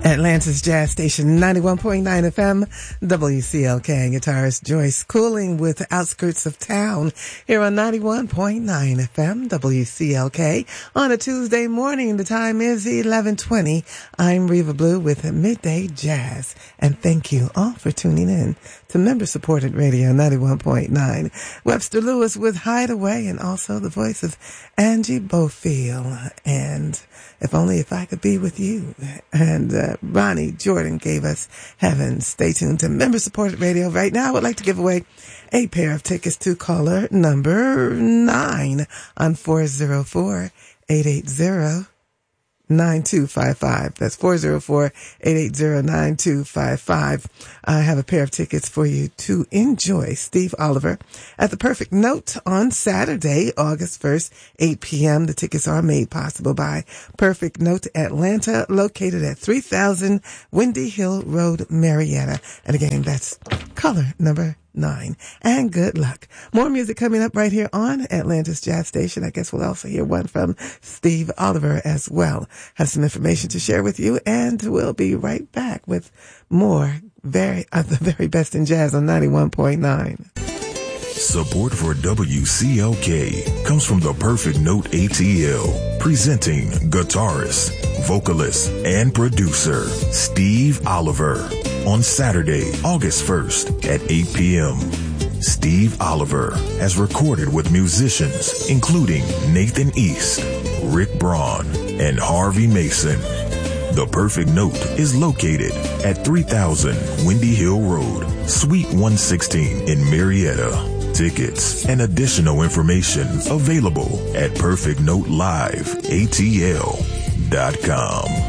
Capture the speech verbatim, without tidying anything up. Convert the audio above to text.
Atlanta's Jazz Station, ninety-one point nine F M, W C L K. Guitarist Joyce Cooling with Outskirts of Town here on ninety-one point nine F M, W C L K. On a Tuesday morning, the time is eleven twenty. I'm Reva Blue with Midday Jazz. And thank you all for tuning in to member-supported radio, ninety-one point nine. Webster Lewis with Hideaway, and also the voice of Angie Bofield. And If Only If I Could Be With You. And uh, Ronnie Jordan gave us Heaven. Stay tuned to member-supported radio. Right now, I would like to give away a pair of tickets to caller number nine on four oh four, eight eight zero, nine two five five. That's four oh four, eight eight zero, nine two five five. I have a pair of tickets for you to enjoy Steve Oliver at the Perfect Note on Saturday, August first, eight p.m. The tickets are made possible by Perfect Note Atlanta, located at three thousand Windy Hill Road, Marietta. And again, that's caller number nine. And good luck. More music coming up right here on Atlanta's Jazz Station. I guess we'll also hear one from Steve Oliver as well. Have some information to share with you, and we'll be right back with more very of the very best in jazz on ninety-one point nine. Support for W C L K comes from the Perfect Note A T L, presenting guitarist, vocalist, and producer Steve Oliver on Saturday, August first at eight p.m. Steve Oliver has recorded with musicians including Nathan East, Rick Braun, and Harvey Mason. The Perfect Note is located at three thousand Windy Hill Road, Suite one sixteen in Marietta. Tickets and additional information available at perfect note live A T L dot com.